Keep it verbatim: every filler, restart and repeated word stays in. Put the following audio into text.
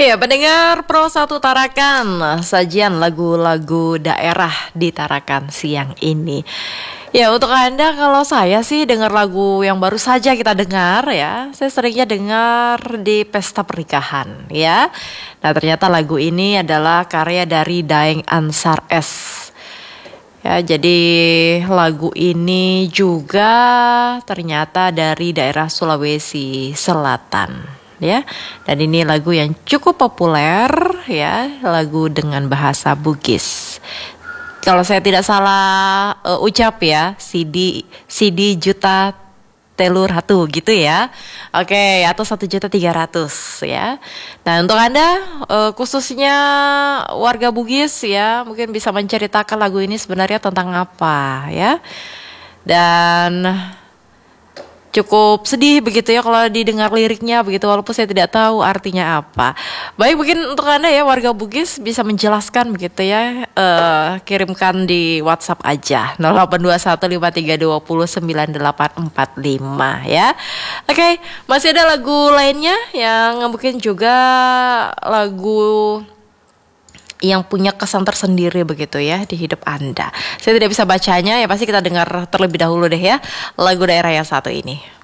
Ya, pendengar Pro satu Tarakan, sajian lagu-lagu daerah di Tarakan siang ini. Ya, untuk Anda, kalau saya sih dengar lagu yang baru saja kita dengar ya, saya seringnya dengar di pesta pernikahan ya. Nah, ternyata lagu ini adalah karya dari Daeng Ansar S. Ya, jadi lagu ini juga ternyata dari daerah Sulawesi Selatan. Ya, dan ini lagu yang cukup populer ya, lagu dengan bahasa Bugis. Kalau saya tidak salah uh, ucap ya, Sidi Sidi juta telur hatu gitu ya. Oke, atau satu juta tiga ratus ya. Nah, untuk Anda uh, khususnya warga Bugis ya, mungkin bisa menceritakan lagu ini sebenarnya tentang apa ya. Dan cukup sedih begitu ya kalau didengar liriknya begitu, walaupun saya tidak tahu artinya apa. Baik, mungkin untuk Anda ya warga Bugis bisa menjelaskan begitu ya, uh, kirimkan di WhatsApp aja nol delapan dua satu lima tiga dua nol sembilan delapan empat lima ya. Oke, masih ada lagu lainnya yang mungkin juga lagu yang punya kesan tersendiri begitu ya di hidup Anda. Saya tidak bisa bacanya ya, pasti kita dengar terlebih dahulu deh ya lagu daerah yang satu ini.